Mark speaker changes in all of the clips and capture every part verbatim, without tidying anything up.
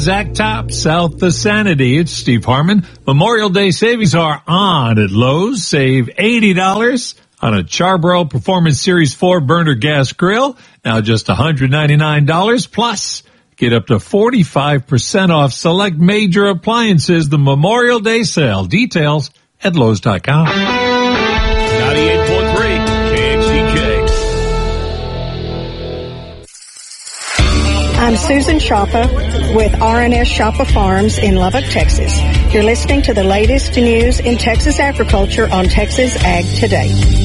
Speaker 1: Zach Top, South of Sanity. It's Steve Harmon. Memorial Day savings are on at Lowe's. Save eighty dollars on a Charbroil Performance Series four burner gas grill. Now just one hundred ninety-nine dollars. Plus, get up to forty-five percent off select major appliances. The Memorial Day sale. Details at Lowe's dot com.
Speaker 2: ninety-eight point three K X D K.
Speaker 3: I'm Susan Shoppa with R and S Shoppa Farms in Lubbock, Texas. You're listening to the latest news in Texas agriculture on Texas Ag Today.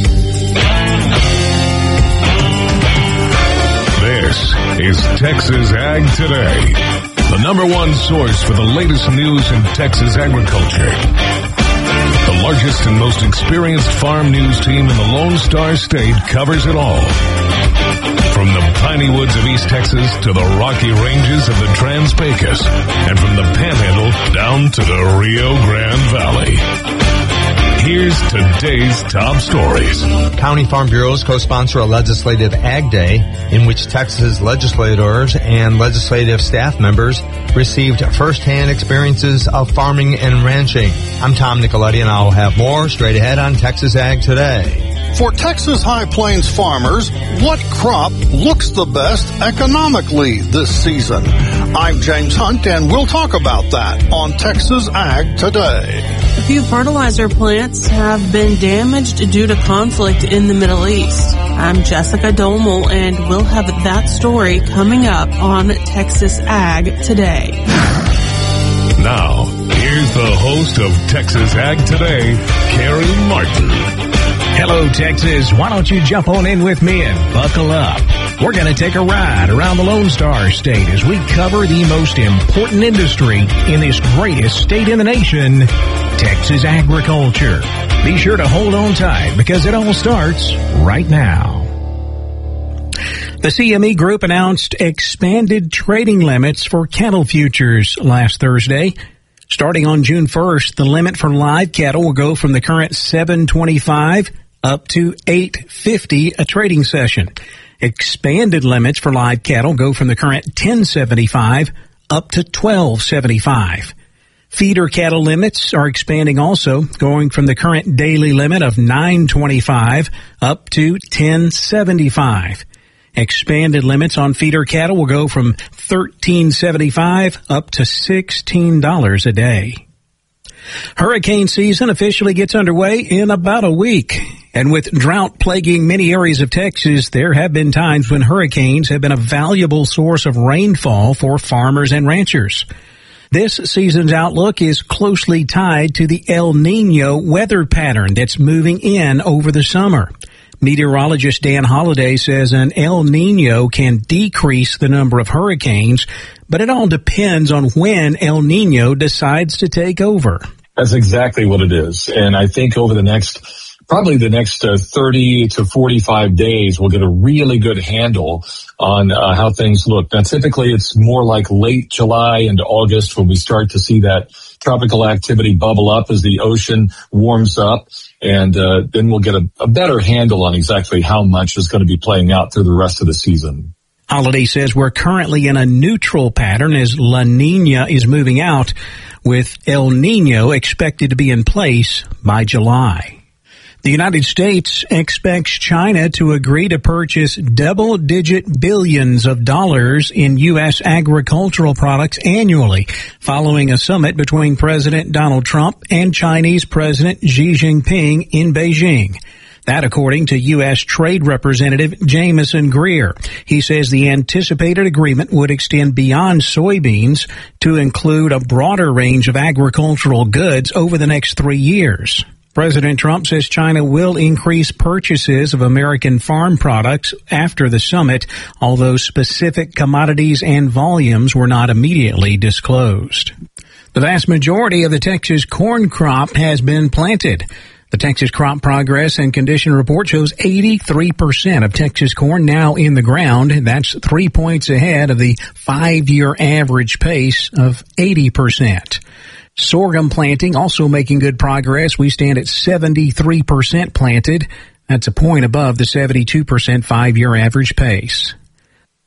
Speaker 4: This is Texas Ag Today, the number one source for the latest news in Texas agriculture. The largest and most experienced farm news team in the Lone Star State covers it all. From the piney woods of East Texas to the rocky ranges of the Trans-Pecos, and from the Panhandle down to the Rio Grande Valley. Here's today's top stories.
Speaker 5: County Farm Bureaus co-sponsor a legislative Ag Day in which Texas legislators and legislative staff members received firsthand experiences of farming and ranching. I'm Tom Nicoletti, and I'll have more straight ahead on Texas Ag Today.
Speaker 6: For Texas High Plains farmers, what crop looks the best economically this season? I'm James Hunt, and we'll talk about that on Texas Ag Today.
Speaker 7: A few fertilizer plants have been damaged due to conflict in the Middle East. I'm Jessica Domel, and we'll have that story coming up on Texas Ag Today.
Speaker 4: Now, here's the host of Texas Ag Today, Carrie Martin.
Speaker 8: Hello, Texas. Why don't you jump on in with me and buckle up? We're going to take a ride around the Lone Star State as we cover the most important industry in this greatest state in the nation, Texas agriculture. Be sure to hold on tight because it all starts right now. The C M E Group announced expanded trading limits for cattle futures last Thursday. Starting on June first, the limit for live cattle will go from the current seven twenty-five up to eight fifty a trading session. Expanded limits for live cattle go from the current ten seventy-five up to twelve seventy-five. Feeder cattle limits are expanding also, going from the current daily limit of nine twenty-five up to ten seventy-five. Expanded limits on feeder cattle will go from thirteen seventy-five up to sixteen dollars a day. Hurricane season officially gets underway in about a week. And with drought plaguing many areas of Texas, there have been times when hurricanes have been a valuable source of rainfall for farmers and ranchers. This season's outlook is closely tied to the El Nino weather pattern that's moving in over the summer. Meteorologist Dan Holliday says an El Nino can decrease the number of hurricanes, but it all depends on when El Nino decides to take over.
Speaker 9: That's exactly what it is. And I think over the next, probably the next uh, thirty to forty-five days, we'll get a really good handle on uh, how things look. Now, typically it's more like late July into August when we start to see that tropical activity bubble up as the ocean warms up. And uh, then we'll get a, a better handle on exactly how much is going to be playing out through the rest of the season.
Speaker 8: Holliday says we're currently in a neutral pattern as La Nina is moving out, with El Nino expected to be in place by July. The United States expects China to agree to purchase double-digit billions of dollars in U S agricultural products annually, following a summit between President Donald Trump and Chinese President Xi Jinping in Beijing. That according to U S Trade Representative Jameson Greer. He says the anticipated agreement would extend beyond soybeans to include a broader range of agricultural goods over the next three years. President Trump says China will increase purchases of American farm products after the summit, although specific commodities and volumes were not immediately disclosed. The vast majority of the Texas corn crop has been planted. The Texas Crop Progress and Condition Report shows eighty-three percent of Texas corn now in the ground. That's three points ahead of the five-year average pace of eighty percent. Sorghum planting also making good progress. We stand at seventy-three percent planted. That's a point above the seventy-two percent five-year average pace.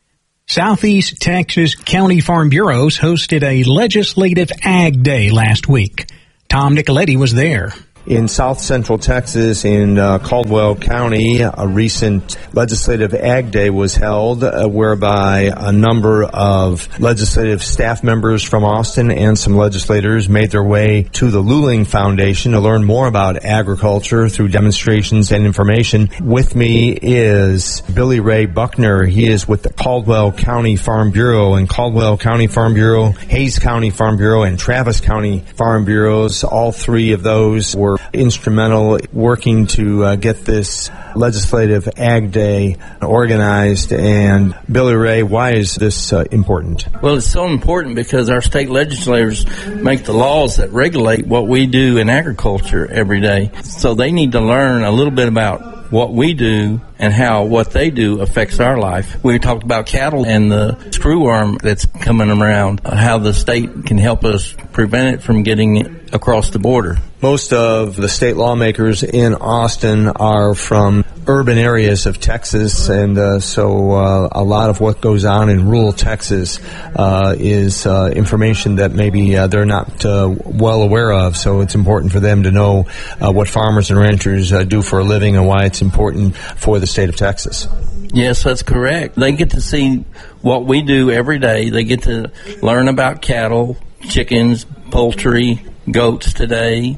Speaker 8: Southeast Texas County Farm Bureaus hosted a legislative ag day last week. Tom Nicoletti was there.
Speaker 5: In South Central Texas, in uh, Caldwell County, a recent legislative ag day was held, uh, whereby a number of legislative staff members from Austin and some legislators made their way to the Luling Foundation to learn more about agriculture through demonstrations and information. With me is Billy Ray Buckner. He is with the Caldwell County Farm Bureau, and Caldwell County Farm Bureau, Hayes County Farm Bureau, and Travis County Farm Bureaus. All three of those were instrumental working to uh, get this legislative ag day organized. And Billy Ray, why is this uh, important?
Speaker 10: Well, it's so important because our state legislators make the laws that regulate what we do in agriculture every day. So they need to learn a little bit about what we do and how what they do affects our life. We talked about cattle and the screwworm that's coming around, how the state can help us prevent it from getting across the border.
Speaker 5: Most of the state lawmakers in Austin are from urban areas of Texas, and uh, so uh, a lot of what goes on in rural Texas uh, is uh, information that maybe uh, they're not uh, well aware of, so it's important for them to know uh, what farmers and ranchers uh, do for a living and why it's important for the state of Texas.
Speaker 10: Yes, that's correct. They get to see what we do every day. They get to learn about cattle, chickens, poultry, goats today,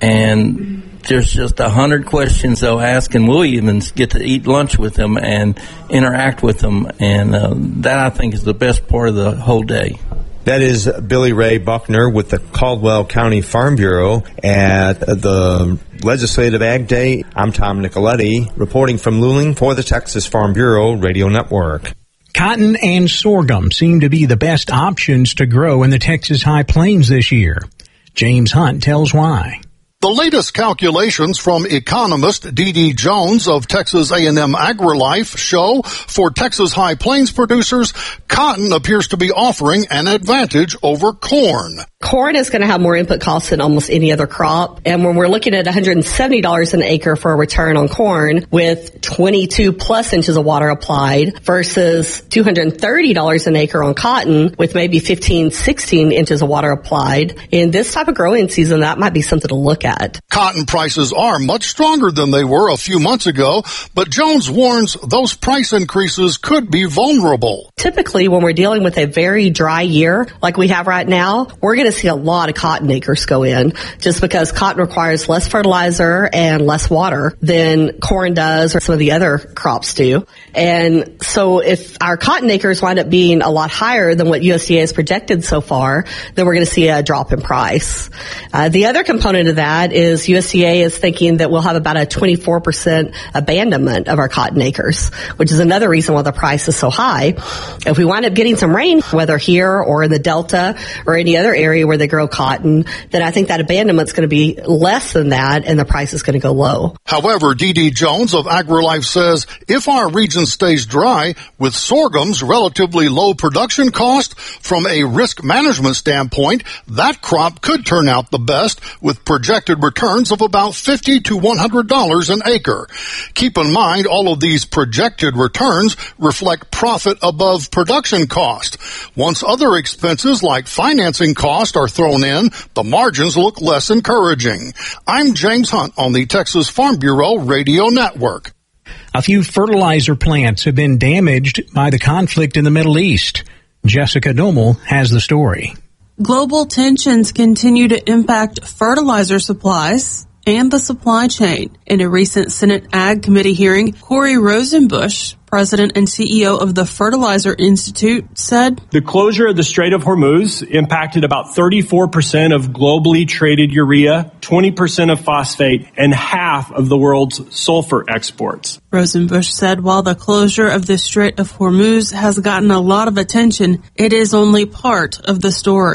Speaker 10: and there's just a hundred questions they'll ask, and we'll even get to eat lunch with them and interact with them, and uh, that I think is the best part of the whole day.
Speaker 5: That is Billy Ray Buckner with the Caldwell County Farm Bureau at the Legislative Ag Day. I'm Tom Nicoletti, reporting from Luling for the Texas Farm Bureau Radio Network.
Speaker 8: Cotton and sorghum seem to be the best options to grow in the Texas High Plains this year. James Hunt tells why.
Speaker 6: The latest calculations from economist D D Jones of Texas A and M AgriLife show for Texas High Plains producers, cotton appears to be offering an advantage over corn.
Speaker 11: Corn is going to have more input costs than almost any other crop. And when we're looking at one hundred seventy dollars an acre for a return on corn with twenty-two plus inches of water applied versus two hundred thirty dollars an acre on cotton with maybe fifteen, sixteen inches of water applied, in this type of growing season, that might be something to look at.
Speaker 6: Cotton prices are much stronger than they were a few months ago, but Jones warns those price increases could be vulnerable.
Speaker 11: Typically, when we're dealing with a very dry year like we have right now, we're going to see a lot of cotton acres go in just because cotton requires less fertilizer and less water than corn does or some of the other crops do. And so if our cotton acres wind up being a lot higher than what U S D A has projected so far, then we're going to see a drop in price. Uh, the other component of that is U S D A is thinking that we'll have about a twenty-four percent abandonment of our cotton acres, which is another reason why the price is so high. If we wind up getting some rain, whether here or in the Delta or any other area where they grow cotton, then I think that abandonment is going to be less than that and the price is going to go low.
Speaker 6: However, D D Jones of AgriLife says if our region stays dry with sorghum's relatively low production cost, from a risk management standpoint, that crop could turn out the best with projected returns of about fifty to one hundred dollars an acre. Keep in mind, all of these projected returns reflect profit above production cost. Once other expenses like financing cost are thrown in, the margins look less encouraging. I'm James Hunt on the Texas Farm Bureau Radio Network.
Speaker 8: A few fertilizer plants have been damaged by the conflict in the Middle East. Jessica Domel has the story.
Speaker 7: Global tensions continue to impact fertilizer supplies and the supply chain. In a recent Senate Ag Committee hearing, Corey Rosenbusch, president and C E O of the Fertilizer Institute, said,
Speaker 12: "The closure of the Strait of Hormuz impacted about thirty-four percent of globally traded urea, twenty percent of phosphate, and half of the world's sulfur exports."
Speaker 7: Rosenbusch said while the closure of the Strait of Hormuz has gotten a lot of attention, it is only part of the story.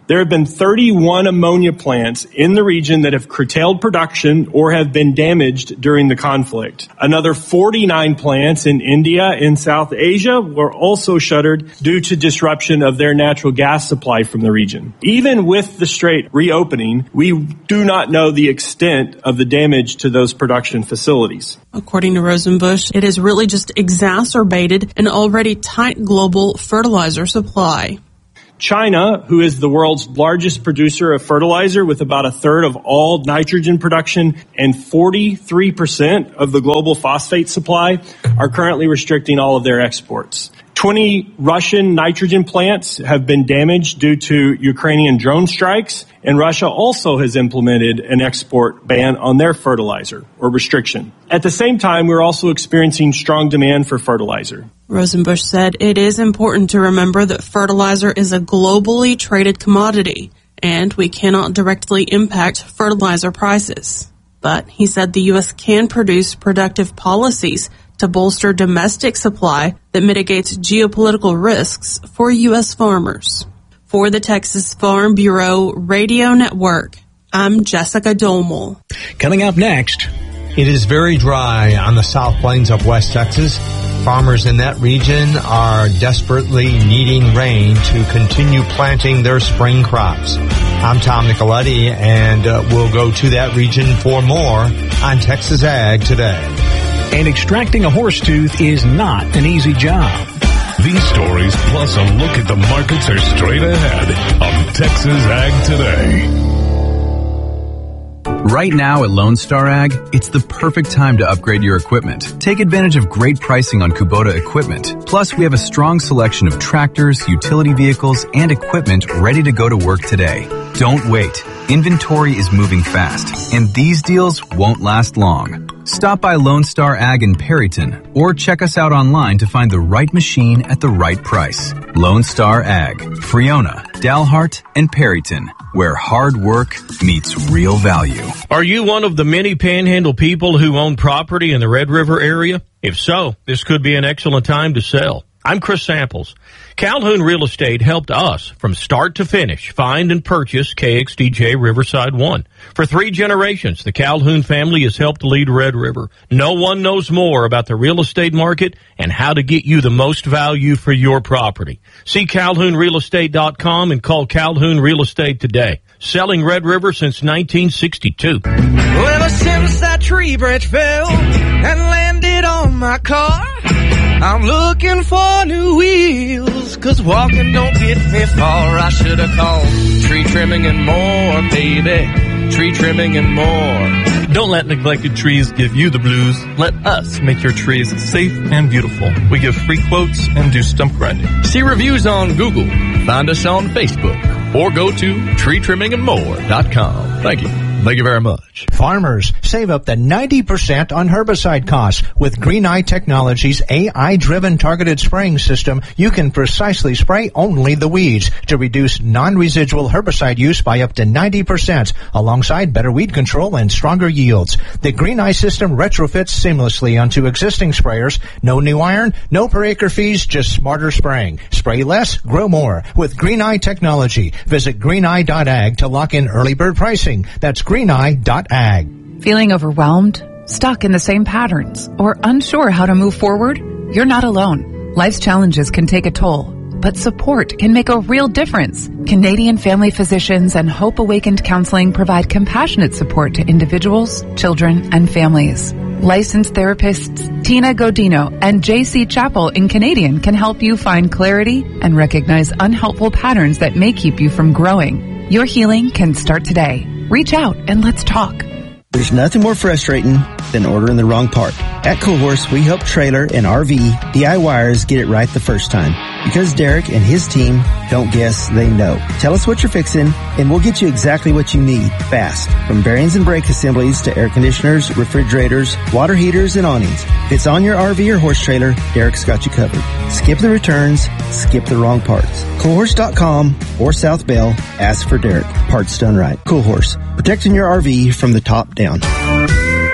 Speaker 12: There have been thirty-one ammonia plants in the region that have curtailed production or have been damaged during the conflict. Another forty-nine plants in India and South Asia were also shuttered due to disruption of their natural gas supply from the region. Even with the strait reopening, we do not know the extent of the damage to those production facilities.
Speaker 7: According to Rosenbusch, it has really just exacerbated an already tight global fertilizer supply.
Speaker 12: China, who is the world's largest producer of fertilizer with about a third of all nitrogen production and forty-three percent of the global phosphate supply, are currently restricting all of their exports. twenty Russian nitrogen plants have been damaged due to Ukrainian drone strikes, and Russia also has implemented an export ban on their fertilizer or restriction. At the same time, we're also experiencing strong demand for fertilizer.
Speaker 7: Rosenbusch said it is important to remember that fertilizer is a globally traded commodity, and we cannot directly impact fertilizer prices. But he said the U S can produce productive policies to bolster domestic supply that mitigates geopolitical risks for U S farmers. For the Texas Farm Bureau Radio Network, I'm Jessica Domel.
Speaker 8: Coming up next,
Speaker 5: it is very dry on the South Plains of West Texas. Farmers in that region are desperately needing rain to continue planting their spring crops. I'm Tom Nicoletti, and uh, we'll go to that region for more on Texas Ag Today.
Speaker 8: And extracting a horse tooth is not an easy job.
Speaker 4: These stories plus a look at the markets are straight ahead on Texas Ag Today.
Speaker 13: Right now at Lone Star Ag, it's the perfect time to upgrade your equipment. Take advantage of great pricing on Kubota equipment. Plus, we have a strong selection of tractors, utility vehicles, and equipment ready to go to work today. Don't wait. Inventory is moving fast, and these deals won't last long. Stop by Lone Star Ag in Perryton, or check us out online to find the right machine at the right price. Lone Star Ag, Friona, Dalhart, and Perryton, where hard work meets real value.
Speaker 2: Are you one of the many panhandle people who own property in the Red River area? If so, this could be an excellent time to sell. I'm Chris Samples. Calhoun Real Estate helped us from start to finish find and purchase K X D J Riverside one. For three generations, the Calhoun family has helped lead Red River. No one knows more about the real estate market and how to get you the most value for your property. See Calhoun Real Estate dot com and call Calhoun Real Estate today. Selling Red River since nineteen sixty-two.
Speaker 14: Well, ever since that tree branch fell and landed on my car, I'm looking for new wheels, 'cause walking don't get me far. I should have called Tree Trimming and More, baby. Tree Trimming and More.
Speaker 15: Don't let neglected trees give you the blues. Let us make your trees safe and beautiful. We give free quotes and do stump grinding.
Speaker 16: See reviews on Google. Find us on Facebook. Or go to tree trimming and more dot com. Thank you. Thank you very much.
Speaker 8: Farmers save up to ninety percent on herbicide costs. With Green Eye Technologies' A I-driven targeted spraying system, you can precisely spray only the weeds to reduce non-residual herbicide use by up to ninety percent, alongside better weed control and stronger yields. The Green Eye system retrofits seamlessly onto existing sprayers. No new iron, no per acre fees, just smarter spraying. Spray less, grow more with Green Eye Technology. Visit green eye dot ag to lock in early bird pricing. That's green eye dot ag.
Speaker 17: Feeling overwhelmed? Stuck in the same patterns? Or unsure how to move forward? You're not alone. Life's challenges can take a toll, but support can make a real difference. Canadian Family Physicians and Hope Awakened Counseling provide compassionate support to individuals, children, and families. Licensed therapists Tina Godino and J C Chappell in Canadian can help you find clarity and recognize unhelpful patterns that may keep you from growing. Your healing can start today. Reach out and let's talk.
Speaker 18: There's nothing more frustrating than ordering the wrong part. At Cool Horse, we help trailer and R V DIYers get it right the first time. Because Derek and his team don't guess, they know. Tell us what you're fixing, and we'll get you exactly what you need, fast. From bearings and brake assemblies to air conditioners, refrigerators, water heaters, and awnings. If it's on your R V or horse trailer, Derek's got you covered. Skip the returns, skip the wrong parts. cool horse dot com or South Bell, ask for Derek. Parts done right. Cool Horse, protecting your R V from the top down.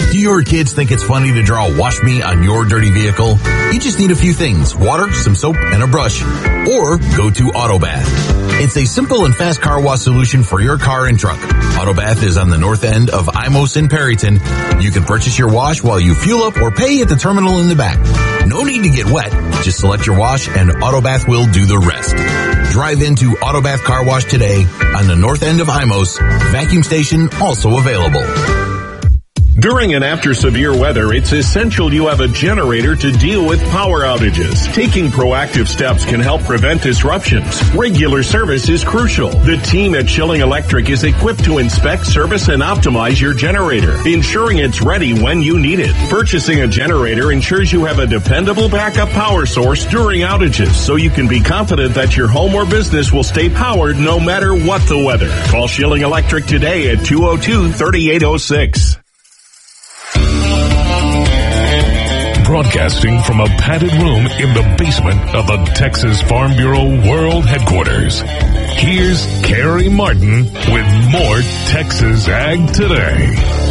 Speaker 19: Do your kids think it's funny to draw wash me on your dirty vehicle? You just need a few things, water, some soap, and a brush. Or go to Autobath. It's a simple and fast car wash solution for your car and truck. Autobath is on the north end of Imos in Perryton. You can purchase your wash while you fuel up or pay at the terminal in the back. No need to get wet. Just select your wash and Autobath will do the rest. Drive into Autobath Car Wash today on the north end of Imos. Vacuum station also available.
Speaker 20: During and after severe weather, it's essential you have a generator to deal with power outages. Taking proactive steps can help prevent disruptions. Regular service is crucial. The team at Schilling Electric is equipped to inspect, service, and optimize your generator, ensuring it's ready when you need it. Purchasing a generator ensures you have a dependable backup power source during outages, so you can be confident that your home or business will stay powered no matter what the weather. Call Schilling Electric today at two oh two, thirty-eight oh six.
Speaker 4: Broadcasting from a padded room in the basement of the Texas Farm Bureau World Headquarters. Here's Carrie Martin with more Texas Ag Today.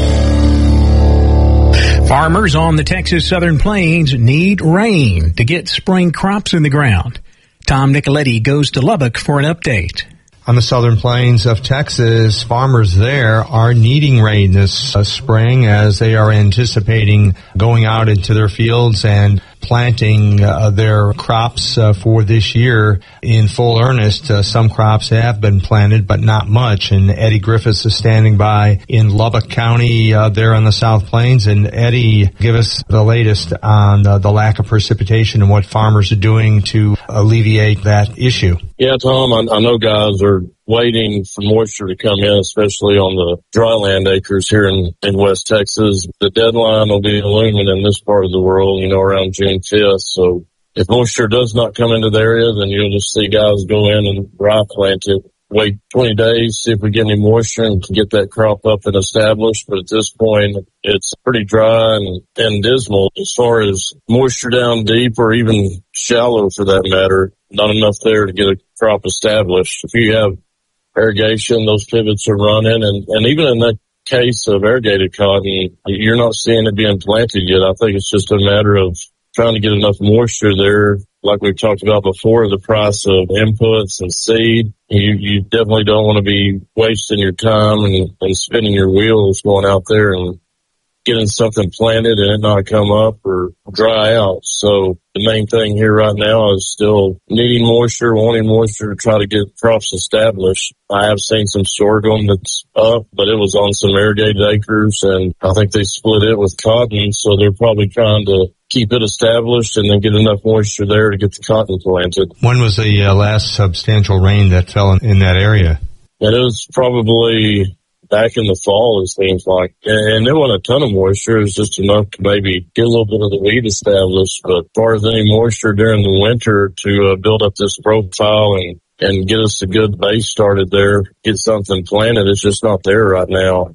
Speaker 8: Farmers on the Texas Southern Plains need rain to get spring crops in the ground. Tom Nicoletti goes to Lubbock for an update.
Speaker 5: On the southern plains of Texas, farmers there are needing rain this uh, spring as they are anticipating going out into their fields and planting uh, their crops uh, for this year in full earnest. Uh, some crops have been planted, but not much. And Eddie Griffiths is standing by in Lubbock County uh, there on the South Plains. And Eddie, give us the latest on uh, the lack of precipitation and what farmers are doing to alleviate that issue.
Speaker 21: Yeah, Tom, I, I know guys are waiting for moisture to come in, especially on the dryland acres here in, in West Texas. The deadline will be looming in this part of the world, you know, around June fifth. So if moisture does not come into the area, then you'll just see guys go in and dry plant it. Wait twenty days, see if we get any moisture and can get that crop up and established. But at this point, it's pretty dry and, and dismal as far as moisture down deep or even shallow for that matter. Not enough there to get a crop established. If you have irrigation, those pivots are running. And, and even in that case of irrigated cotton, you're not seeing it being planted yet. I think it's just a matter of trying to get enough moisture there. Like we've talked about before, the price of inputs and seed, you, you definitely don't want to be wasting your time and, and spinning your wheels going out there and getting something planted and it not come up or dry out. So the main thing here right now is still needing moisture, wanting moisture to try to get crops established. I have seen some sorghum that's up, but it was on some irrigated acres, and I think they split it with cotton, so they're probably trying to keep it established and then get enough moisture there to get the cotton planted.
Speaker 5: When was the uh, last substantial rain that fell in, in that area?
Speaker 21: And it was probably back in the fall, it seems like. And there wasn't a ton of moisture. It was just enough to maybe get a little bit of the weed established. But as far as any moisture during the winter to uh, build up this profile and, and get us a good base started there, get something planted, it's just not there right now.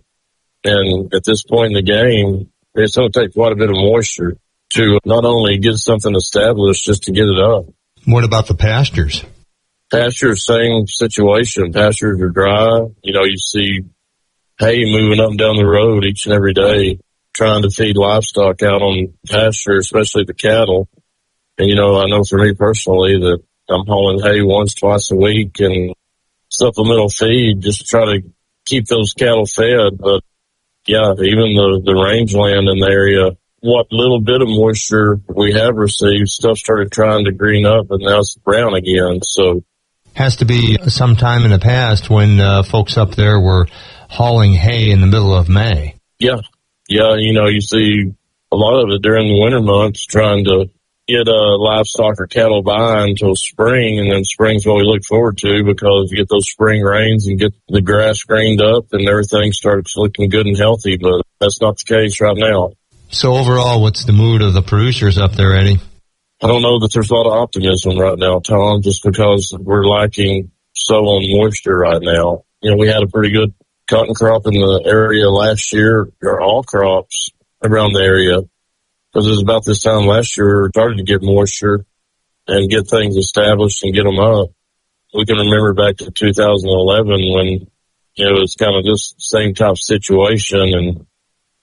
Speaker 21: And at this point in the game, it's going to take quite a bit of moisture to not only get something established, just to get it up.
Speaker 5: What about the pastures?
Speaker 21: Pastures, same situation. Pastures are dry. You know, you see hay moving up and down the road each and every day, trying to feed livestock out on pasture, especially the cattle. And, you know, I know for me personally that I'm hauling hay once, twice a week and supplemental feed just to try to keep those cattle fed. But, yeah, even the, the rangeland in the area, what little bit of moisture we have received, stuff started trying to green up, and now it's brown again. So
Speaker 5: has to be some time in the past when uh, folks up there were hauling hay in the middle of May.
Speaker 21: Yeah, yeah. You know, you see a lot of it during the winter months, trying to get uh, livestock or cattle by until spring, and then spring's what we look forward to because you get those spring rains and get the grass greened up, and everything starts looking good and healthy. But that's not the case right now.
Speaker 5: So overall, what's the mood of the producers up there, Eddie?
Speaker 21: I don't know that there's a lot of optimism right now, Tom, just because we're lacking so on moisture right now. You know, we had a pretty good cotton crop in the area last year, or all crops around the area, because it was about this time last year we started to get moisture and get things established and get them up. We can remember back to two thousand eleven when, you know, it was kind of this same type of situation, and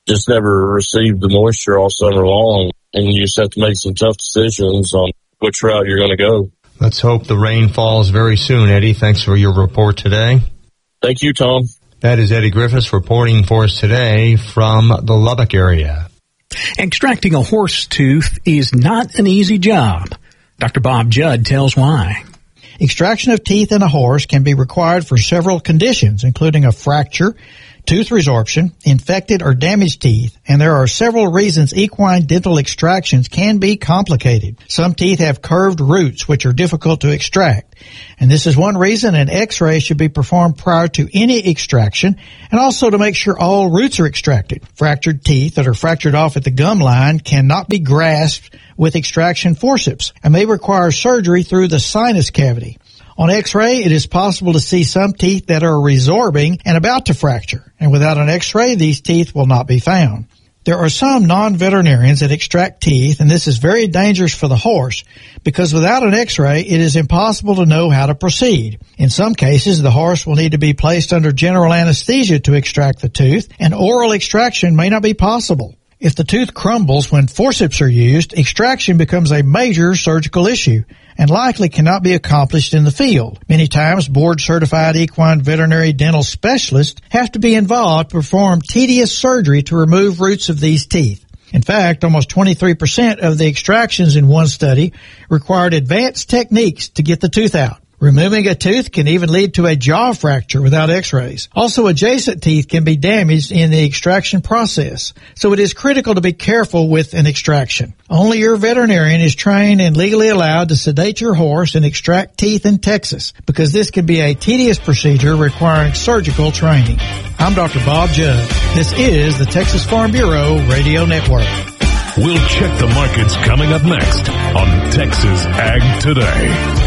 Speaker 21: just never received the moisture all summer long. And you just have to make some tough decisions on which route you're going to go.
Speaker 5: Let's hope the rain falls very soon, Eddie. Thanks for your report today.
Speaker 21: Thank you, Tom.
Speaker 5: That is Eddie Griffiths reporting for us today from the Lubbock area.
Speaker 8: Extracting a horse tooth is not an easy job. Doctor Bob Judd tells why.
Speaker 1: Extraction of teeth in a horse can be required for several conditions, including a fracture, tooth resorption, infected or damaged teeth, and there are several reasons equine dental extractions can be complicated. Some teeth have curved roots, which are difficult to extract, and this is one reason an x-ray should be performed prior to any extraction, and also to make sure all roots are extracted. Fractured teeth that are fractured off at the gum line cannot be grasped with extraction forceps, and may require surgery through the sinus cavity. On x-ray, it is possible to see some teeth that are resorbing and about to fracture, and without an x-ray, these teeth will not be found. There are some non-veterinarians that extract teeth, and this is very dangerous for the horse, because without an x-ray, it is impossible to know how to proceed. In some cases, the horse will need to be placed under general anesthesia to extract the tooth, and oral extraction may not be possible. If the tooth crumbles when forceps are used, extraction becomes a major surgical issue and likely cannot be accomplished in the field. Many times, board-certified equine veterinary dental specialists have to be involved to perform tedious surgery to remove roots of these teeth. In fact, almost twenty-three percent of the extractions in one study required advanced techniques to get the tooth out. Removing a tooth can even lead to a jaw fracture without x-rays. Also, adjacent teeth can be damaged in the extraction process, so it is critical to be careful with an extraction. Only your veterinarian is trained and legally allowed to sedate your horse and extract teeth in Texas, because this can be a tedious procedure requiring surgical training. I'm Doctor Bob Judd. This is the Texas Farm Bureau Radio Network.
Speaker 4: We'll check the markets coming up next on Texas Ag Today.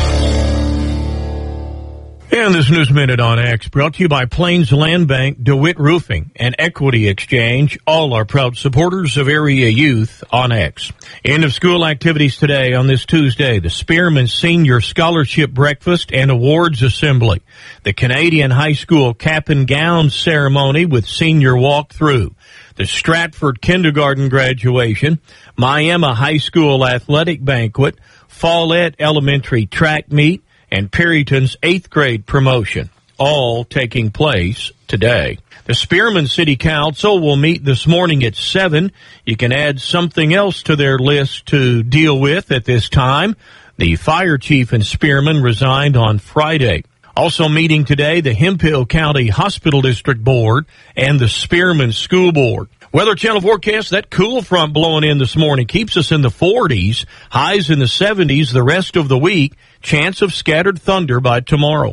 Speaker 2: And this News Minute on X brought to you by Plains Land Bank, DeWitt Roofing, and Equity Exchange. All are proud supporters of area youth on X. End of school activities today on this Tuesday. The Spearman Senior Scholarship Breakfast and Awards Assembly. The Canadian High School Cap and Gown Ceremony with Senior Walkthrough. The Stratford Kindergarten Graduation. Miami High School Athletic Banquet. Follett Elementary Track Meet. And Perryton's eighth grade promotion, all taking place today. The Spearman City Council will meet this morning at seven. You can add something else to their list to deal with at this time. The fire chief in Spearman resigned on Friday. Also meeting today, the Hemphill County Hospital District Board and the Spearman School Board. Weather Channel forecast, that cool front blowing in this morning keeps us in the forties, highs in the seventies the rest of the week, chance of scattered thunder by tomorrow.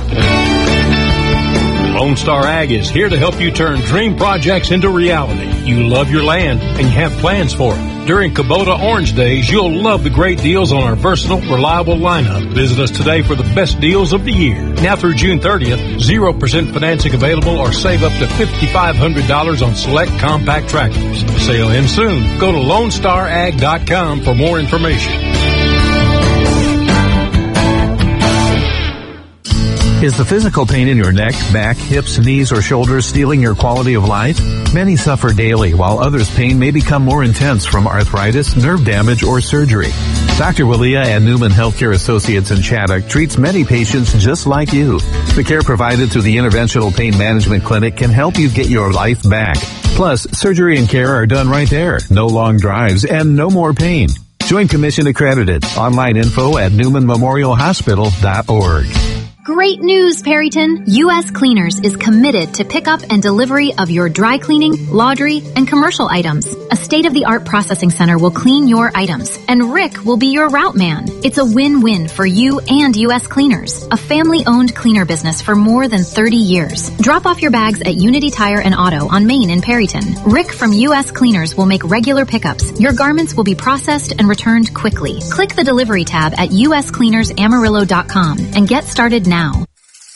Speaker 8: Lone Star Ag is here to help you turn dream projects into reality. You love your land and you have plans for it. During Kubota Orange Days, you'll love the great deals on our versatile, reliable lineup. Visit us today for the best deals of the year. Now through June thirtieth, zero percent financing available or save up to five thousand five hundred dollars on select compact tractors. Sale ends soon. Go to lone star ag dot com for more information.
Speaker 22: Is the physical pain in your neck, back, hips, knees, or shoulders stealing your quality of life? Many suffer daily, while others' pain may become more intense from arthritis, nerve damage, or surgery. Doctor Walia and Newman Healthcare Associates in Chaddock treats many patients just like you. The care provided through the Interventional Pain Management Clinic can help you get your life back. Plus, surgery and care are done right there. No long drives and no more pain. Joint Commission accredited. Online info at newman memorial hospital dot org.
Speaker 23: Great news, Perryton! U S Cleaners is committed to pickup and delivery of your dry cleaning, laundry, and commercial items. A state-of-the-art processing center will clean your items, and Rick will be your route man. It's a win-win for you and U S Cleaners, a family-owned cleaner business for more than thirty years. Drop off your bags at Unity Tire and Auto on Main in Perryton. Rick from U S Cleaners will make regular pickups. Your garments will be processed and returned quickly. Click the delivery tab at u s cleaners amarillo dot com and get started now. Now.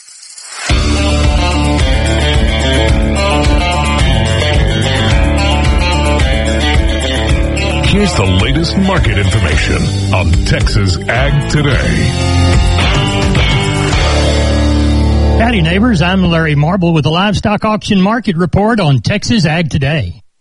Speaker 4: Here's the latest market information on Texas Ag Today.
Speaker 24: Howdy, neighbors. I'm Larry Marble with the Livestock Auction Market Report on Texas Ag Today.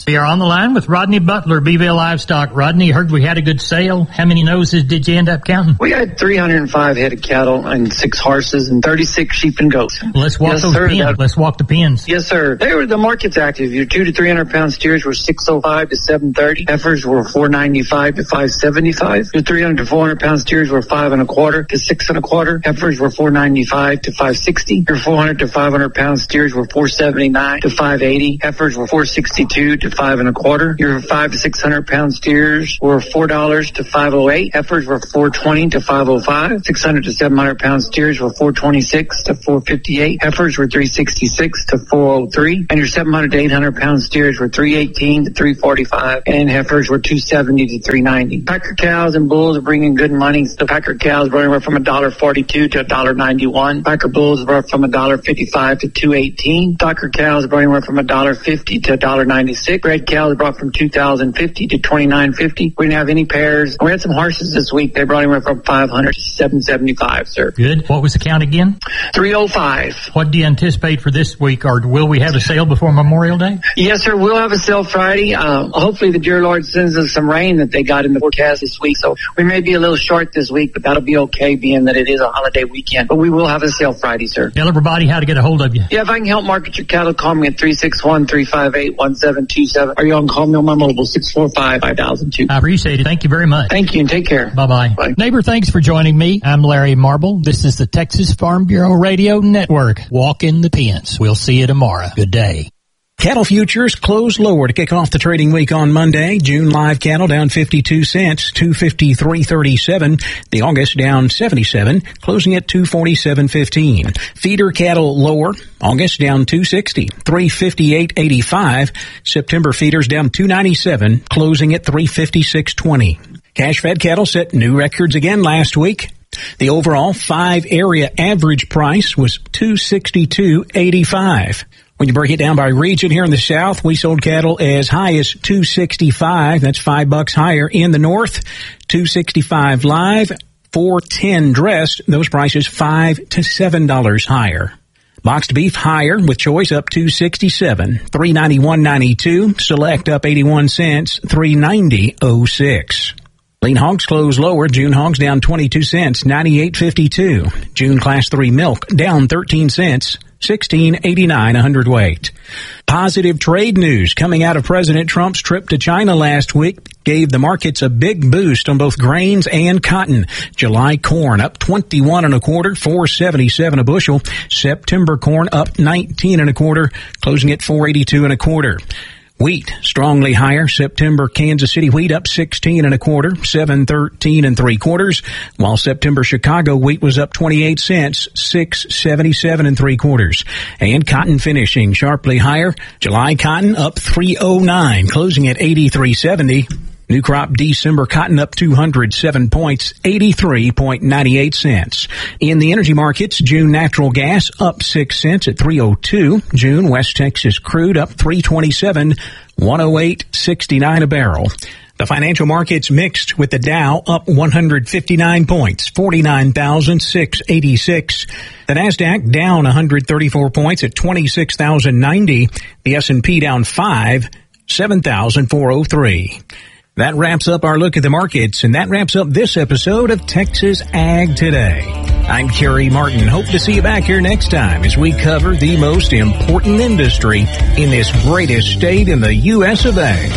Speaker 3: We are on the line with Rodney Butler, Beeville Livestock. Rodney, heard we had a good sale. How many noses did you end up counting?
Speaker 9: We had three hundred five head of cattle and six horses and thirty-six sheep and goats.
Speaker 3: Let's walk
Speaker 9: yes,
Speaker 3: those
Speaker 9: sir,
Speaker 3: pens.
Speaker 9: that,
Speaker 3: Let's walk the pens.
Speaker 9: Yes, sir. They were, the market's active. Your two to three hundred pound steers were six oh five to seven thirty. Heifers were four ninety-five to five seventy-five. Your three hundred to four hundred pound steers were five and a quarter to six and a quarter. Heifers were four ninety-five to five sixty. Your four hundred to five hundred pound steers were four seventy-nine to five eighty. Heifers were four sixty-two to five and a quarter. Your five to six hundred pound steers were four dollars to five oh eight. Heifers were four twenty to five oh five. six hundred to seven hundred pound steers were four twenty-six to four fifty-eight. Heifers were three sixty-six to four oh three. And your seven hundred to eight hundred pound steers were three eighteen to three forty-five. And heifers were two seventy to three ninety. Packer cows and bulls are bringing good money. The Packer cows were anywhere from one dollar forty-two to one dollar ninety-one. Packer bulls were from one dollar fifty-five to two eighteen. Packer cows were anywhere from one dollar fifty to one dollar ninety-six. Red cows brought from two thousand fifty to twenty-nine fifty. We didn't have any pairs. We had some horses this week. They brought anywhere from five hundred to seven seventy-five, sir.
Speaker 3: Good. What was the count again?
Speaker 9: three oh five.
Speaker 3: What do you anticipate for this week, or will we have a sale before Memorial Day?
Speaker 9: Yes, sir. We'll have a sale Friday. Uh, hopefully the dear Lord sends us some rain that they got in the forecast this week. So we may be a little short this week, but that'll be okay being that it is a holiday weekend. But we will have a sale Friday, sir.
Speaker 3: Tell everybody how to get a hold of you.
Speaker 9: Yeah, if I can help market your cattle, call me at three six one, three five eight, one seven two seven. Or you can call me on my mobile, six four five, five thousand two.
Speaker 3: I appreciate it. Thank you very much.
Speaker 9: Thank you, and take care.
Speaker 3: Bye-bye.
Speaker 9: Bye.
Speaker 3: Neighbor, thanks for joining me. I'm Larry Marble. This is the Texas Farm Bureau Radio Network. Walk in the pens. We'll see you tomorrow. Good day.
Speaker 8: Cattle futures closed lower to kick off the trading week on Monday. June live cattle down fifty-two cents, two fifty-three thirty-seven. The August down seventy-seven, closing at two forty-seven fifteen. Feeder cattle lower. August down two sixty, three fifty-eight eighty-five. September feeders down two ninety-seven, closing at three fifty-six twenty. Cash fed cattle set new records again last week. The overall five area average price was two sixty-two eighty-five. When you break it down by region here in the South, we sold cattle as high as two sixty-five. That's five bucks higher in the North. two sixty-five live, four ten dressed. Those prices five to seven dollars higher. Boxed beef higher with choice up two sixty-seven, three ninety-one ninety-two. Select up eighty-one cents, three ninety oh six. Lean hogs close lower. June hogs down twenty-two cents, ninety-eight fifty-two. June class three milk down thirteen cents, sixteen eighty-nine a hundredweight. Positive trade news coming out of President Trump's trip to China last week gave the markets a big boost on both grains and cotton. July corn up twenty-one and a quarter, four seventy-seven a bushel. September corn up nineteen and a quarter, closing at four eighty-two and a quarter. Wheat strongly higher. September Kansas City wheat up sixteen and a quarter, seven thirteen and three quarters, while September Chicago wheat was up twenty-eight cents, six seventy-seven and three quarters. And cotton finishing sharply higher. July cotton up three oh nine, closing at eighty-three seventy. New crop December cotton up two hundred seven points, eighty-three ninety-eight cents. In the energy markets, June natural gas up six cents at three oh two. June West Texas crude up three twenty-seven, one oh eight sixty-nine a barrel. The financial markets mixed with the Dow up one hundred fifty-nine points, forty-nine thousand six hundred eighty-six. The Nasdaq down one hundred thirty-four points at twenty-six thousand ninety. The S and P down five, seven thousand four hundred three. That wraps up our look at the markets, and that wraps up this episode of Texas Ag Today. I'm Kerry Martin. Hope to see you back here next time as we cover the most important industry in this greatest state in the U S of A,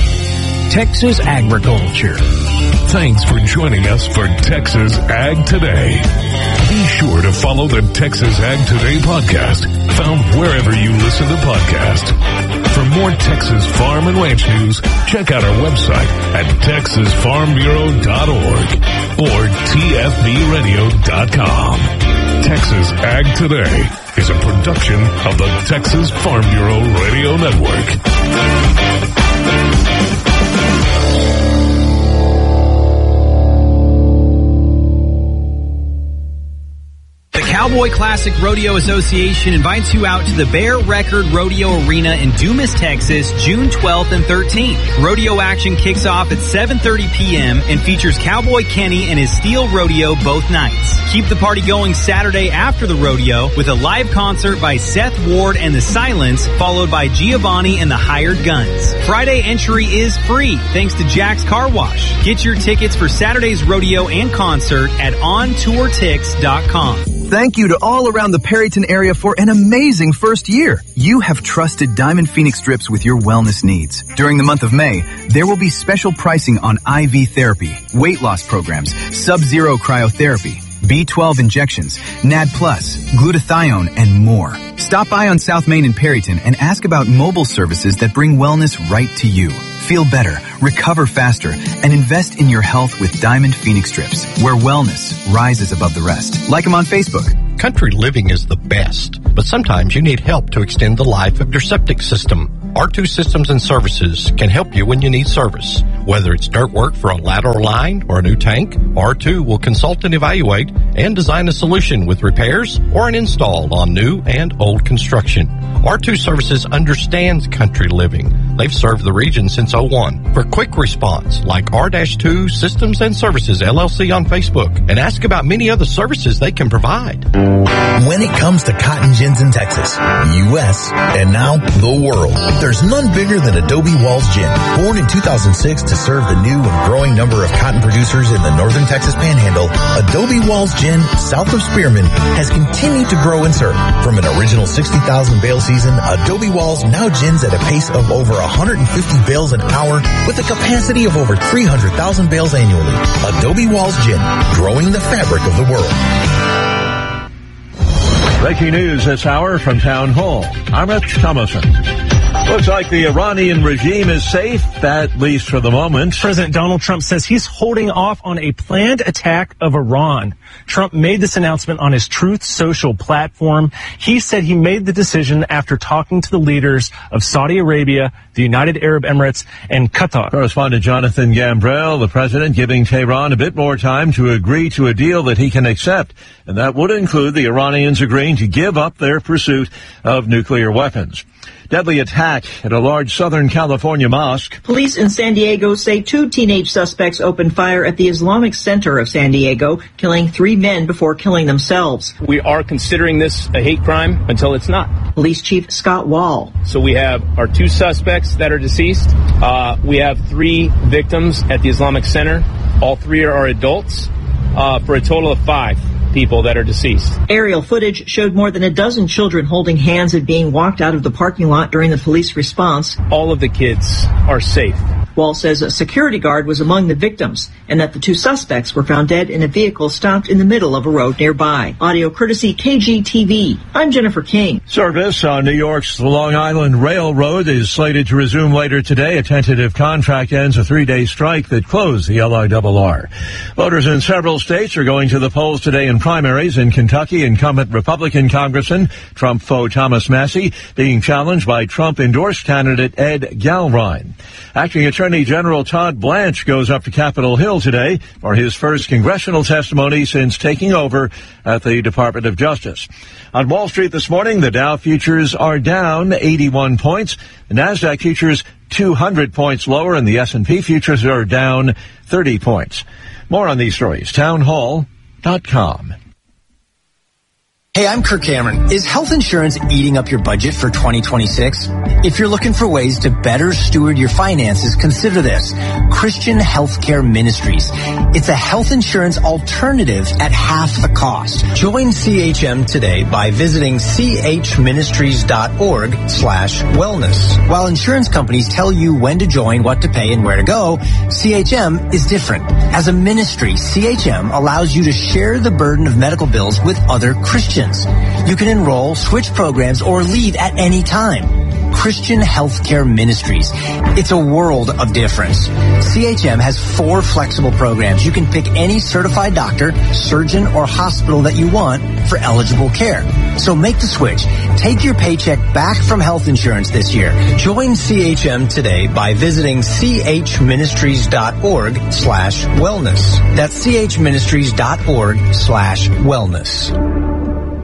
Speaker 8: Texas agriculture.
Speaker 4: Thanks for joining us for Texas Ag Today. Be sure to follow the Texas Ag Today podcast, found wherever you listen to podcasts. For more Texas farm and ranch news, check out our website at texas farm bureau dot org or t f b radio dot com. Texas Ag Today is a production of the Texas Farm Bureau Radio Network.
Speaker 6: Cowboy Classic Rodeo Association invites you out to the Bear Record Rodeo Arena in Dumas, Texas, June twelfth and thirteenth. Rodeo action kicks off at seven thirty p.m. and features Cowboy Kenny and his steel rodeo both nights. Keep the party going Saturday after the rodeo with a live concert by Seth Ward and the Silence, followed by Giovanni and the Hired Guns. Friday entry is free thanks to Jack's Car Wash. Get your tickets for Saturday's rodeo and concert at on tour tix dot com.
Speaker 10: Thank you to all around the Perryton area for an amazing first year. You have trusted Diamond Phoenix Strips with your wellness needs. During the month of May, there will be special pricing on I V therapy, weight loss programs, sub-zero cryotherapy, B twelve injections, N A D plus, glutathione, and more. Stop by on South Main in Perryton and ask about mobile services that bring wellness right to you. Feel better, recover faster, and invest in your health with Diamond Phoenix Strips, where wellness rises above the rest. Like them on Facebook.
Speaker 11: Country living is the best, but sometimes you need help to extend the life of your septic system. R two Systems and Services can help you when you need service. Whether it's dirt work for a lateral line or a new tank, R two will consult and evaluate and design a solution with repairs or an install on new and old construction. R two Services understands country living. They've served the region since oh one. For quick response, like R two Systems and Services L L C on Facebook, and ask about many other services they can provide.
Speaker 19: When it comes to cotton gins in Texas, U S, and now the world, there's none bigger than Adobe Walls Gin. Born in two thousand six to serve the new and growing number of cotton producers in the northern Texas Panhandle, Adobe Walls Gin, south of Spearman, has continued to grow and serve. From an original sixty thousand bale season, Adobe Walls now gins at a pace of over one hundred fifty bales an hour with a capacity of over three hundred thousand bales annually. Adobe Walls Gin, growing the fabric of the world.
Speaker 24: Breaking news this hour from Town Hall. I'm Rich Thomason. Looks like the Iranian regime is safe, at least for the moment.
Speaker 25: President Donald Trump says he's holding off on a planned attack of Iran. Trump made this announcement on his Truth Social platform. He said he made the decision after talking to the leaders of Saudi Arabia, the United Arab Emirates, and Qatar.
Speaker 24: Correspondent Jonathan Gambrell, the president, giving Tehran a bit more time to agree to a deal that he can accept. And that would include the Iranians agreeing to give up their pursuit of nuclear weapons. Deadly attack at a large Southern California mosque.
Speaker 26: Police in San Diego say two teenage suspects opened fire at the Islamic Center of San Diego, killing three men before killing themselves.
Speaker 27: We are considering this a hate crime until it's not.
Speaker 26: Police Chief Scott Wall.
Speaker 27: So we have our two suspects that are deceased. Uh, we have three victims at the Islamic Center. All three are adults, uh, for a total of five people that are deceased.
Speaker 26: Aerial footage showed more than a dozen children holding hands and being walked out of the parking lot during the police response.
Speaker 27: All of the kids are safe.
Speaker 26: Wall says a security guard was among the victims and that the two suspects were found dead in a vehicle stopped in the middle of a road nearby. Audio courtesy K G T V. I'm Jennifer King.
Speaker 24: Service on New York's Long Island Railroad is slated to resume later today. A tentative contract ends a three-day strike that closed the L I R R. Voters in several states are going to the polls today in primaries. In Kentucky, incumbent Republican Congressman Trump foe Thomas Massie being challenged by Trump-endorsed candidate Ed Galvine. Acting Attorney General Todd Blanche goes up to Capitol Hill today for his first congressional testimony since taking over at the Department of Justice. On Wall Street this morning, the Dow futures are down eighty-one points. The NASDAQ futures two hundred points lower, and the S and P futures are down thirty points. More on these stories, town hall dot com.
Speaker 28: Hey, I'm Kirk Cameron. Is health insurance eating up your budget for twenty twenty-six? If you're looking for ways to better steward your finances, consider this. Christian Healthcare Ministries. It's a health insurance alternative at half the cost. Join C H M today by visiting chministries.org slash wellness. While insurance companies tell you when to join, what to pay, and where to go, C H M is different. As a ministry, C H M allows you to share the burden of medical bills with other Christians. You can enroll, switch programs, or leave at any time. Christian Healthcare Ministries. It's a world of difference. C H M has four flexible programs. You can pick any certified doctor, surgeon, or hospital that you want for eligible care. So make the switch. Take your paycheck back from health insurance this year. Join C H M today by visiting chministries.org slash wellness. That's chministries.org slash wellness.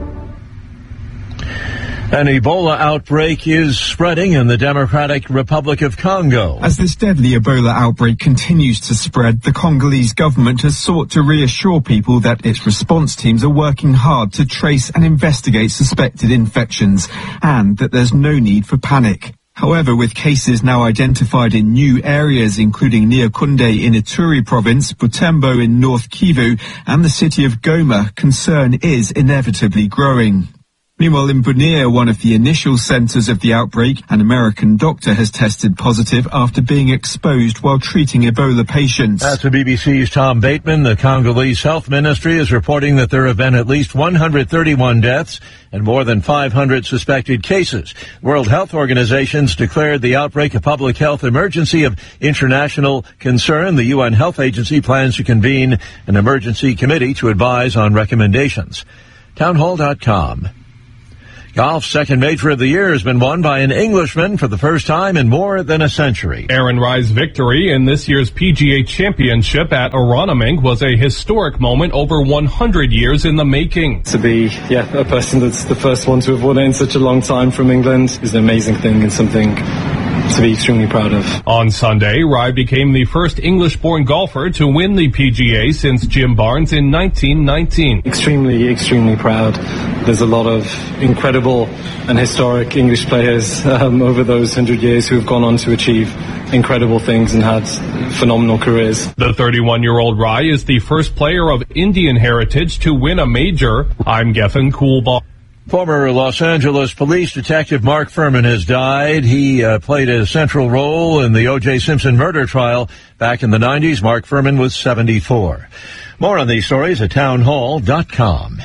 Speaker 24: An Ebola outbreak is spreading in the Democratic Republic of Congo.
Speaker 7: As this deadly Ebola outbreak continues to spread, the Congolese government has sought to reassure people that its response teams are working hard to trace and investigate suspected infections, and that there's no need for panic. However, with cases now identified in new areas, including Nyakunde in Ituri province, Butembo in North Kivu, and the city of Goma, concern is inevitably growing. Meanwhile, in Bunia, one of the initial centers of the outbreak, an American doctor has tested positive after being exposed while treating Ebola patients.
Speaker 24: That's the B B C's Tom Bateman. The Congolese Health Ministry is reporting that there have been at least one hundred thirty-one deaths and more than five hundred suspected cases. World Health Organization's declared the outbreak a public health emergency of international concern. The U N Health Agency plans to convene an emergency committee to advise on recommendations. townhall dot com. Golf's second major of the year has been won by an Englishman for the first time in more than a century.
Speaker 12: Aaron Rye's victory in this year's P G A Championship at Aronimink was a historic moment over one hundred years in the making.
Speaker 13: To be, yeah, a person that's the first one to have won it in such a long time from England is an amazing thing and something to be extremely proud of.
Speaker 12: On Sunday, Rye became the first English-born golfer to win the P G A since Jim Barnes in nineteen nineteen.
Speaker 13: Extremely, extremely proud. There's a lot of incredible and historic English players um, over those hundred years who have gone on to achieve incredible things and had phenomenal careers.
Speaker 12: The thirty-one-year-old Rye is the first player of Indian heritage to win a major. I'm Geffen Coolball.
Speaker 24: Former Los Angeles Police Detective Mark Furman has died. He uh, played a central role in the O J Simpson murder trial back in the nineties. Mark Furman was seventy-four. More on these stories at townhall dot com.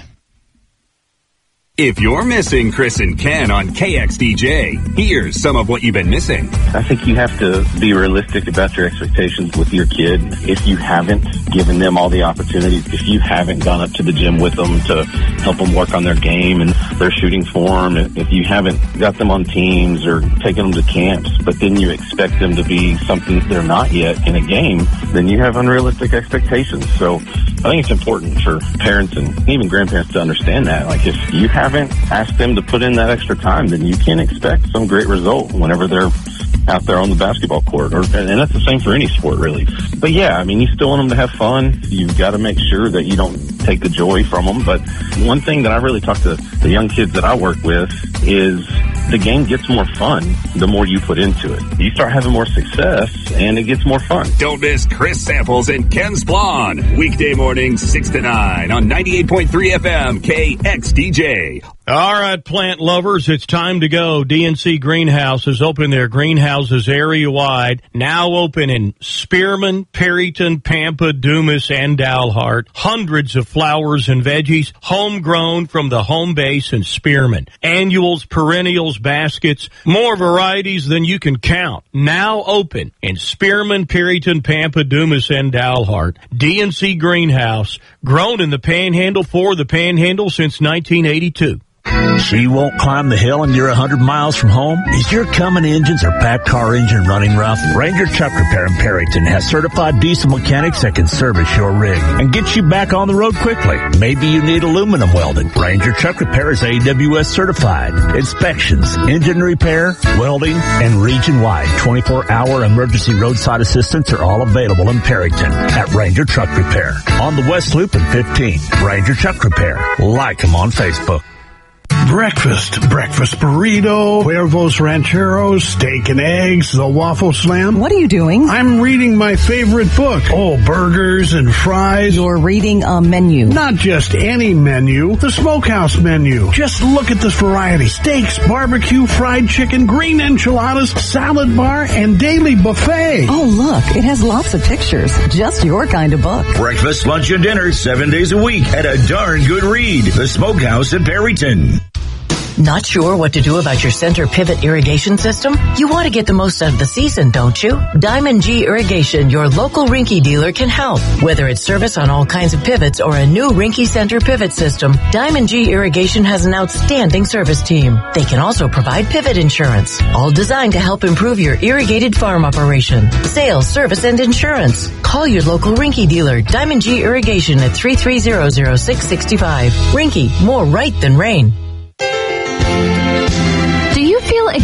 Speaker 14: If you're missing Chris and Ken on K X D J, here's some of what you've been missing.
Speaker 15: I think you have to be realistic about your expectations with your kid. If you haven't given them all the opportunities, if you haven't gone up to the gym with them to help them work on their game and their shooting form, if you haven't got them on teams or taken them to camps, but then you expect them to be something that they're not yet in a game, then you have unrealistic expectations. So I think it's important for parents and even grandparents to understand that. Like, if you haven't asked them to put in that extra time, then you can't expect some great result whenever they're out there on the basketball court. Or, and that's the same for any sport, really. But yeah, I mean, you still want them to have fun. You've got to make sure that you don't take the joy from them. But one thing that I really talk to the young kids that I work with is the game gets more fun the more you put into it. You start having more success, and it gets more fun.
Speaker 14: Don't miss Chris Samples and Ken Splon. Weekday mornings, six to nine on ninety-eight point three F M K X D J.
Speaker 2: All right, plant lovers, it's time to go. D N C Greenhouse has opened their greenhouses area-wide, now open in Spearman, Perryton, Pampa, Dumas, and Dalhart. Hundreds of flowers and veggies, homegrown from the home base in Spearman. Annuals, perennials, baskets, more varieties than you can count. Now open in Spearman, Perryton, Pampa, Dumas, and Dalhart. D N C Greenhouse, grown in the Panhandle for the Panhandle since nineteen eighty-two.
Speaker 16: So you won't climb the hill and you're one hundred miles from home? Is your Cummins engines or packed car engine running rough? Ranger Truck Repair in Perryton has certified diesel mechanics that can service your rig and get you back on the road quickly. Maybe you need aluminum welding. Ranger Truck Repair is A W S certified. Inspections, engine repair, welding, and region-wide twenty-four hour emergency roadside assistance are all available in Perryton at Ranger Truck Repair. On the West Loop in fifteen, Ranger Truck Repair. Like them on Facebook.
Speaker 17: Breakfast, breakfast burrito, Cuervos Rancheros, steak and eggs, the waffle slam.
Speaker 18: What are you doing?
Speaker 17: I'm reading my favorite book. Oh, burgers and fries.
Speaker 18: You're reading a menu.
Speaker 17: Not just any menu, the Smokehouse menu. Just look at this variety. Steaks, barbecue, fried chicken, green enchiladas, salad bar, and daily buffet.
Speaker 18: Oh, look, it has lots of pictures. Just your kind of book.
Speaker 29: Breakfast, lunch, and dinner, seven days a week at a darn good read. The Smokehouse in Perryton.
Speaker 30: Not sure what to do about your center pivot irrigation system? You want to get the most out of the season, don't you? Diamond G Irrigation, your local Rinky dealer, can help. Whether it's service on all kinds of pivots or a new Rinky Center pivot system, Diamond G Irrigation has an outstanding service team. They can also provide pivot insurance, all designed to help improve your irrigated farm operation. Sales, service, and insurance. Call your local Rinky dealer, Diamond G Irrigation at three three zero zero six six five. Rinky, more right than rain.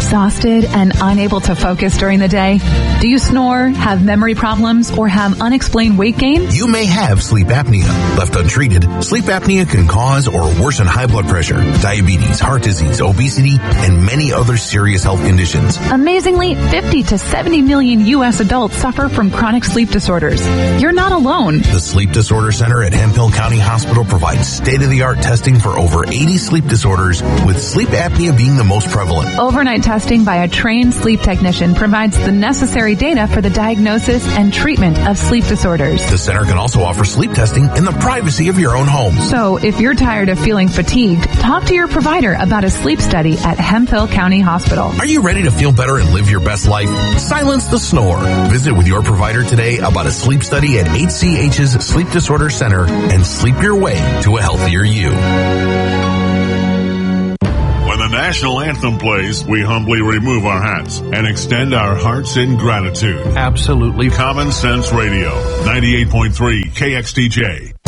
Speaker 1: exhausted and unable to focus during the day? Do you snore, have memory problems, or have unexplained weight gain?
Speaker 19: You may have sleep apnea. Left untreated, sleep apnea can cause or worsen high blood pressure, diabetes, heart disease, obesity, and many other serious health conditions.
Speaker 1: Amazingly, fifty to seventy million U S adults suffer from chronic sleep disorders. You're not alone.
Speaker 19: The Sleep Disorder Center at Hemphill County Hospital provides state-of-the-art testing for over eighty sleep disorders, with sleep apnea being the most prevalent.
Speaker 1: Overnight testing by a trained sleep technician provides the necessary data for the diagnosis and treatment of sleep disorders.
Speaker 19: The center can also offer sleep testing in the privacy of your own home.
Speaker 1: So if you're tired of feeling fatigued, talk to your provider about a sleep study at Hemphill County Hospital.
Speaker 19: Are you ready to feel better and live your best life? Silence the snore. Visit with your provider today about a sleep study at H C H's Sleep Disorder Center and sleep your way to a healthier you.
Speaker 3: When the national anthem plays, we humbly remove our hats and extend our hearts in gratitude.
Speaker 4: Absolutely.
Speaker 3: Common Sense Radio, ninety-eight point three K X T J.